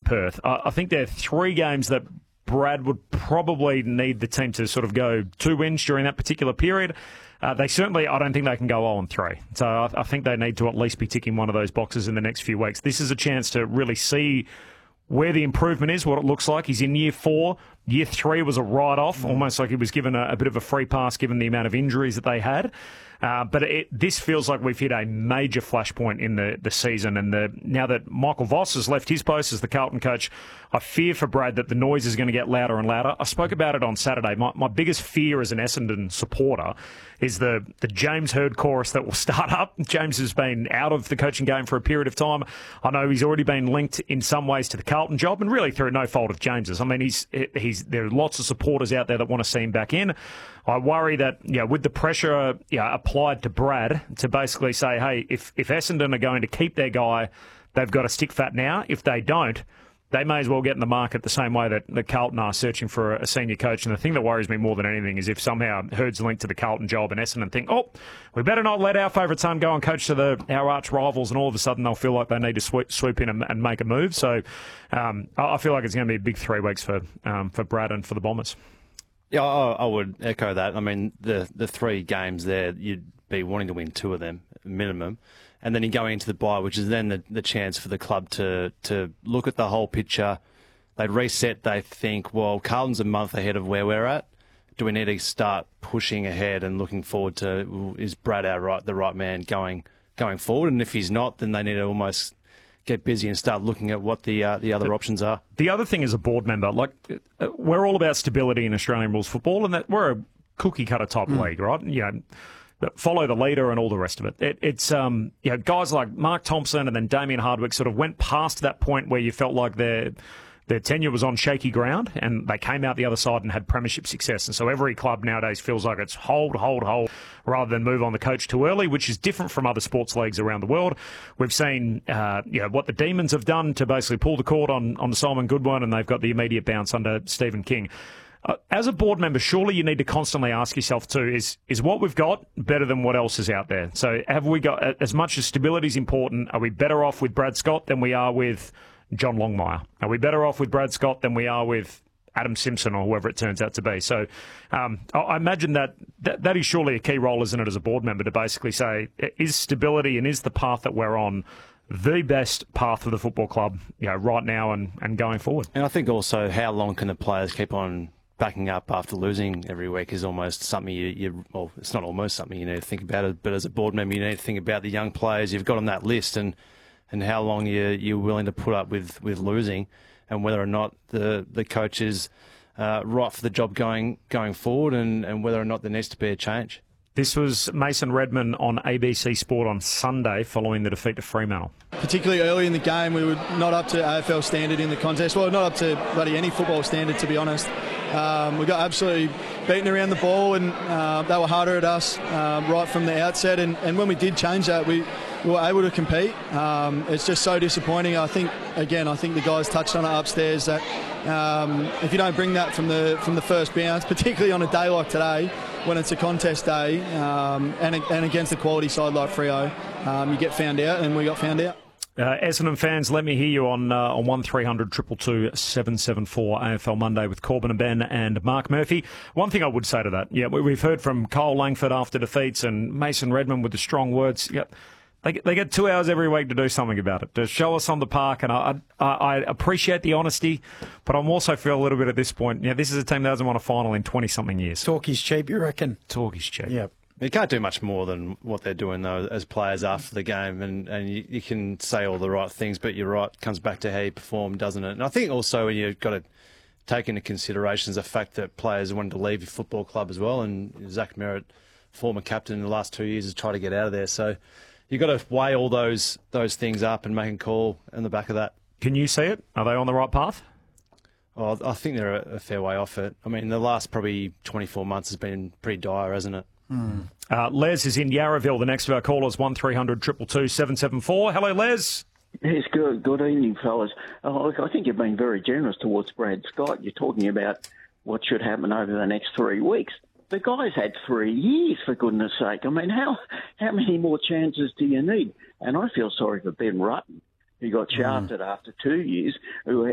Perth. I think there are 3 games that Brad would probably need the team to sort of go 2 wins during that particular period. They certainly, I don't think they can go 0-3. So I think they need to at least be ticking one of those boxes in the next few weeks. This is a chance to really see where the improvement is, what it looks like. He's in year 4. Year 3 was a write-off, almost like he was given a bit of a free pass given the amount of injuries that they had. But this feels like we've hit a major flashpoint in the season. And now that Michael Voss has left his post as the Carlton coach, I fear for Brad that the noise is going to get louder and louder. I spoke about it on Saturday. My biggest fear as an Essendon supporter is the James Hird chorus that will start up. James has been out of the coaching game for a period of time. I know he's already been linked in some ways to the Carlton job, and really through no fault of James's. I mean, there are lots of supporters out there that want to see him back in. I worry that with the pressure applied to Brad to basically say, hey, if Essendon are going to keep their guy, they've got to stick fat now. If they don't, they may as well get in the market the same way that the Carlton are searching for a senior coach. And the thing that worries me more than anything is if somehow Herd's linked to the Carlton job and Essendon think, we better not let our favourite son go and coach to our arch rivals, and all of a sudden they'll feel like they need to swoop in and make a move. So I feel like it's going to be a big 3 weeks for Brad and for the Bombers. Yeah, I would echo that. I mean, the 3 games there, you'd be wanting to win 2 of them, minimum. And then you're going into the bye, which is then the chance for the club to look at the whole picture. They reset, they think, well, Carlton's a month ahead of where we're at. Do we need to start pushing ahead and looking forward to, is Brad the right man going forward? And if he's not, then they need to almost get busy and start looking at what the other options are. The other thing as a board member, we're all about stability in Australian rules football, and that we're a cookie-cutter type league, right? Follow the leader and all the rest of it. It's guys like Mark Thompson and then Damien Hardwick sort of went past that point where you felt like their tenure was on shaky ground, and they came out the other side and had premiership success. And so every club nowadays feels like it's hold, rather than move on the coach too early, which is different from other sports leagues around the world. We've seen what the Demons have done to basically pull the cord on Simon Goodwin, and they've got the immediate bounce under Stephen King. As a board member, surely you need to constantly ask yourself too, is what we've got better than what else is out there? So have we got, as much as stability is important, are we better off with Brad Scott than we are with John Longmire? Are we better off with Brad Scott than we are with Adam Simpson or whoever it turns out to be? So I imagine that is surely a key role, isn't it, as a board member, to basically say, is stability and is the path that we're on the best path for the football club right now and going forward? And I think also how long can the players keep on backing up after losing every week is almost something well, it's not almost something you need to think about it, but as a board member, you need to think about the young players you've got on that list and how long you're willing to put up with losing, and whether or not the coach is right for the job going forward, and whether or not there needs to be a change. This was Mason Redman on ABC Sport on Sunday following the defeat to Fremantle. Particularly early in the game, we were not up to AFL standard in the contest. Well, not up to bloody any football standard, to be honest. We got absolutely beaten around the ball, and they were harder at us right from the outset. And when we did change that, we were able to compete. It's just so disappointing. I think the guys touched on it upstairs that if you don't bring that from the first bounce, particularly on a day like today, when it's a contest day and against a quality side like Freo, you get found out, and we got found out. Essendon fans, let me hear you on 1300 222 774 AFL Monday with Corbin and Ben and Mark Murphy. One thing I would say to that, we've heard from Cole Langford after defeats and Mason Redman with the strong words. They get 2 hours every week to do something about it, to show us on the park, and I appreciate the honesty, but I'm also feel a little bit at this point, this is a team that hasn't won a final in 20-something years. Talk is cheap, you reckon? Talk is cheap. Yeah. You can't do much more than what they're doing, though, as players after the game, and you can say all the right things, but you're right, it comes back to how you perform, doesn't it? And I think also you've got to take into consideration the fact that players wanted to leave your football club as well, and Zach Merritt, former captain in the last 2 years, has tried to get out of there, so you've got to weigh all those things up and make a call in the back of that. Can you see it? Are they on the right path? Oh, I think they're a fair way off it. I mean, the last probably 24 months has been pretty dire, hasn't it? Les is in Yarraville. The next of our callers, 1300 222 774. Hello, Les. Yes, good evening, fellas. Look, I think you've been very generous towards Brad Scott. You're talking about what should happen over the next 3 weeks. The guy's had 3 years, for goodness sake. I mean, how many more chances do you need? And I feel sorry for Ben Rutten, who got shafted after 2 years, who